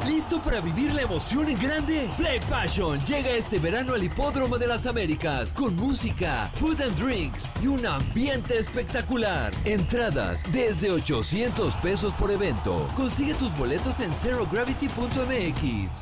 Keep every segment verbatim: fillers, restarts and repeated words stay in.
¿Listo para vivir la emoción en grande? Play Passion llega este verano al Hipódromo de las Américas con música, food and drinks y un ambiente espectacular. Entradas desde ochocientos pesos por evento. Consigue tus boletos en zero gravity punto m x.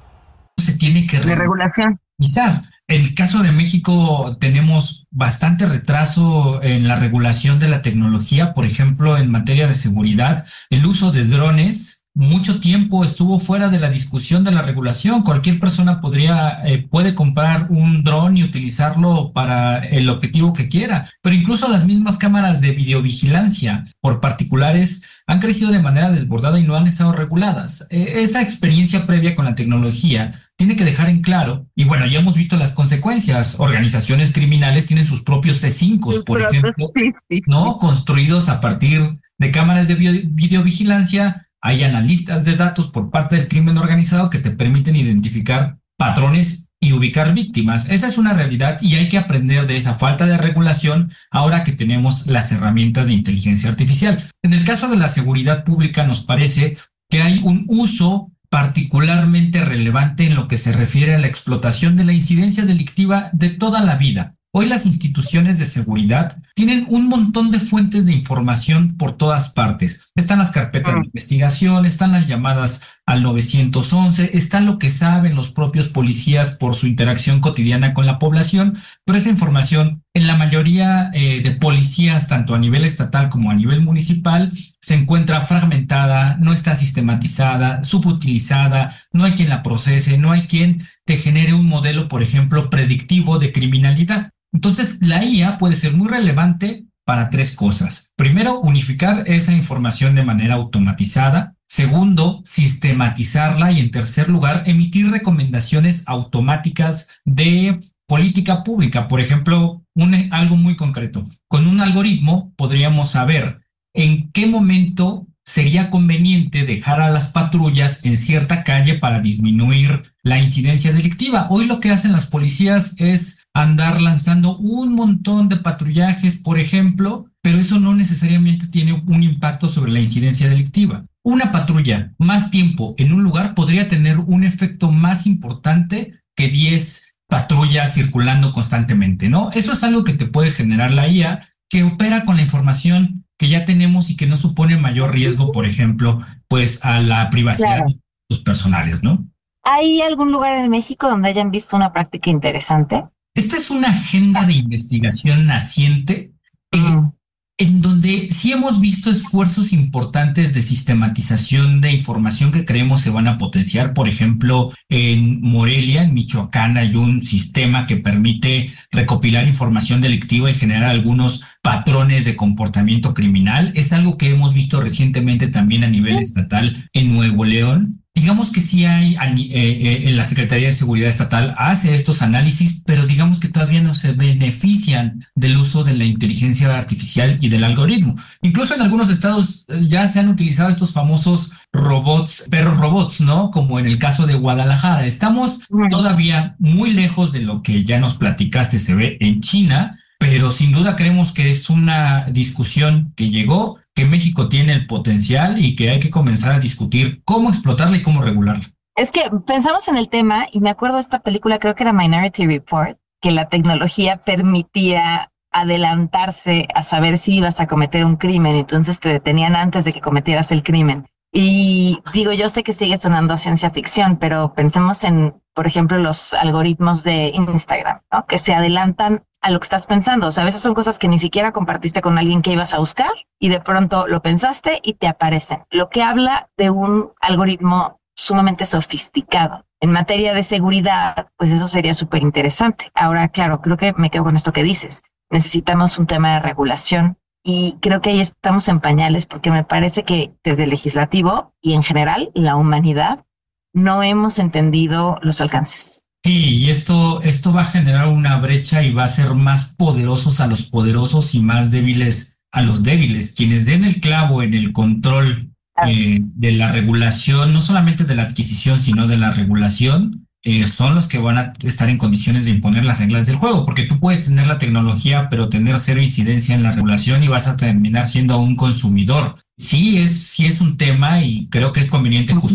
Se tiene que de regulación. revisar. En el caso de México tenemos bastante retraso en la regulación de la tecnología, por ejemplo, en materia de seguridad, el uso de drones. Mucho tiempo estuvo fuera de la discusión de la regulación. Cualquier persona podría, eh, puede comprar un dron y utilizarlo para el objetivo que quiera. Pero incluso las mismas cámaras de videovigilancia por particulares han crecido de manera desbordada y no han estado reguladas. Eh, esa experiencia previa con la tecnología tiene que dejar en claro, y bueno, ya hemos visto las consecuencias. Organizaciones criminales tienen sus propios C cinco, por ejemplo, ¿no? Construidos a partir de cámaras de video- videovigilancia. Hay analistas de datos por parte del crimen organizado que te permiten identificar patrones y ubicar víctimas. Esa es una realidad y hay que aprender de esa falta de regulación ahora que tenemos las herramientas de inteligencia artificial. En el caso de la seguridad pública nos parece que hay un uso particularmente relevante en lo que se refiere a la explotación de la incidencia delictiva de toda la vida. Hoy las instituciones de seguridad tienen un montón de fuentes de información por todas partes. Están las carpetas de investigación, están las llamadas al nueve once, está lo que saben los propios policías por su interacción cotidiana con la población, pero esa información en la mayoría eh, de policías, tanto a nivel estatal como a nivel municipal, se encuentra fragmentada, no está sistematizada, subutilizada, no hay quien la procese, no hay quien te genere un modelo, por ejemplo, predictivo de criminalidad. Entonces, la I A puede ser muy relevante para tres cosas. Primero, unificar esa información de manera automatizada. Segundo, sistematizarla. Y en tercer lugar, emitir recomendaciones automáticas de política pública. Por ejemplo, un, algo muy concreto. Con un algoritmo podríamos saber en qué momento sería conveniente dejar a las patrullas en cierta calle para disminuir la incidencia delictiva. Hoy lo que hacen las policías es andar lanzando un montón de patrullajes, por ejemplo, pero eso no necesariamente tiene un impacto sobre la incidencia delictiva. Una patrulla más tiempo en un lugar podría tener un efecto más importante que diez patrullas circulando constantemente, ¿no? Eso es algo que te puede generar la I A, que opera con la información que ya tenemos y que no supone mayor riesgo, por ejemplo, pues a la privacidad Claro. de los personales, ¿no? ¿Hay algún lugar en México donde hayan visto una práctica interesante? Esta es una agenda de investigación naciente eh, Mm. en donde sí hemos visto esfuerzos importantes de sistematización de información que creemos se van a potenciar. Por ejemplo, en Morelia, en Michoacán, hay un sistema que permite recopilar información delictiva y generar algunos patrones de comportamiento criminal. Es algo que hemos visto recientemente también a nivel estatal en Nuevo León. Digamos que sí hay, eh, eh, en la Secretaría de Seguridad Estatal hace estos análisis, pero digamos que todavía no se benefician del uso de la inteligencia artificial y del algoritmo. Incluso en algunos estados eh, ya se han utilizado estos famosos robots, perros robots, ¿no? Como en el caso de Guadalajara. Estamos Mm. todavía muy lejos de lo que ya nos platicaste se ve en China, pero sin duda creemos que es una discusión que llegó, que México tiene el potencial y que hay que comenzar a discutir cómo explotarla y cómo regularla. Es que pensamos en el tema y me acuerdo de esta película, creo que era Minority Report, que la tecnología permitía adelantarse a saber si ibas a cometer un crimen, entonces te detenían antes de que cometieras el crimen. Y digo, yo sé que sigue sonando a ciencia ficción, pero pensemos en, por ejemplo, los algoritmos de Instagram, ¿no? Que se adelantan a lo que estás pensando. O sea, a veces son cosas que ni siquiera compartiste con alguien que ibas a buscar y de pronto lo pensaste y te aparecen. Lo que habla de un algoritmo sumamente sofisticado. En materia de seguridad, pues eso sería súper interesante. Ahora, claro, creo que me quedo con esto que dices. Necesitamos un tema de regulación y creo que ahí estamos en pañales porque me parece que desde el legislativo y en general la humanidad no hemos entendido los alcances. Sí, y esto, esto va a generar una brecha y va a hacer más poderosos a los poderosos y más débiles a los débiles. Quienes den el clavo en el control eh, de la regulación, no solamente de la adquisición, sino de la regulación, eh, son los que van a estar en condiciones de imponer las reglas del juego, porque tú puedes tener la tecnología, pero tener cero incidencia en la regulación y vas a terminar siendo un consumidor. Sí es, sí es un tema y creo que es conveniente justo